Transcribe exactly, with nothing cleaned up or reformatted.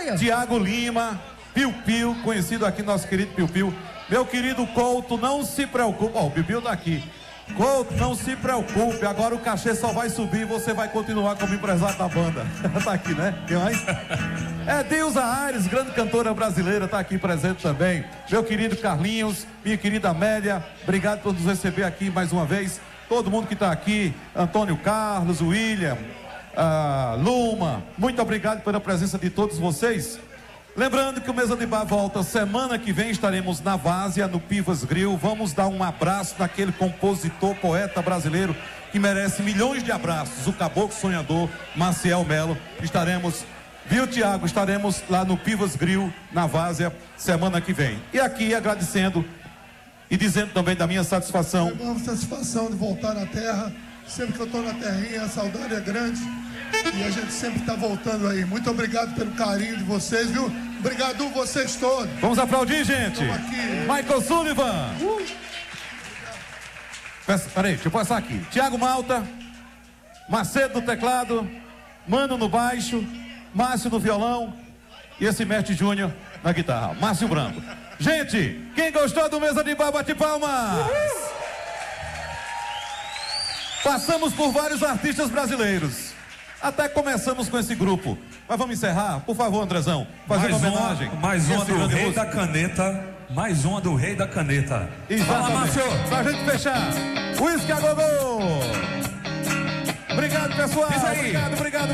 Olha. Tiago Lima, Piu Piu, conhecido aqui, nosso querido Piu Piu. Meu querido Couto, não se preocupe. Ó, oh, o Piu Piu tá aqui. Couto, não se preocupe, agora o cachê só vai subir e você vai continuar como empresário da banda. Tá aqui, né? Quem mais? É Dilza Aires, grande cantora brasileira, tá aqui presente também. Meu querido Carlinhos, minha querida Amélia, obrigado por nos receber aqui mais uma vez. Todo mundo que tá aqui, Antônio Carlos, William, ah, Luma, muito obrigado pela presença de todos vocês. Lembrando que o Mesa de Bar volta semana que vem, estaremos na Várzea, no Pivas Grill. Vamos dar um abraço naquele compositor, poeta brasileiro que merece milhões de abraços, o Caboclo Sonhador, Maciel Melo. Estaremos, viu, Tiago? Estaremos lá no Pivas Grill, na Várzea, semana que vem. E aqui agradecendo e dizendo também da minha satisfação. É uma satisfação de voltar na terra. Sempre que eu estou na terrinha, a saudade é grande. E a gente sempre está voltando aí. Muito obrigado pelo carinho de vocês, viu? Obrigado vocês todos. Vamos aplaudir, gente. Michael Sullivan. Uh. Peraí, deixa eu passar aqui. Tiago Malta, Macedo no teclado, Mano no baixo, Márcio no violão e esse mestre Júnior na guitarra, Márcio Branco. Gente, quem gostou do Mesa de Bar, bate palmas. Uh. Passamos por vários artistas brasileiros. Até começamos com esse grupo. Mas vamos encerrar? Por favor, Andrezão. Fazer mais uma homenagem. Uma, mais uma do Rei músico. da Caneta. Mais uma do Rei da Caneta. Fala, Márcio. Pra gente fechar. Whisky a Gogô. Obrigado, pessoal. Obrigado, obrigado.